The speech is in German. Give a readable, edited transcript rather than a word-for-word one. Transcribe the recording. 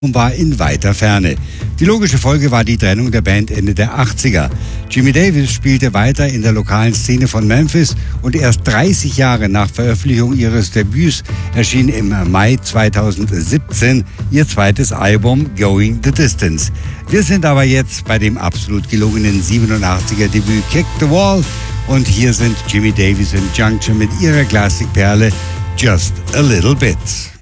und war in weiter Ferne. Die logische Folge war die Trennung der Band Ende der 80er. Jimmy Davis spielte weiter in der lokalen Szene von Memphis und erst 30 Jahre nach Veröffentlichung ihres Debüts erschien im Mai 2017 ihr zweites Album Going the Distance. Wir sind aber jetzt bei dem absolut gelungenen 87er Debüt Kick the Wall und hier sind Jimmy Davis in Junction mit ihrer Klassikperle Just a Little Bit.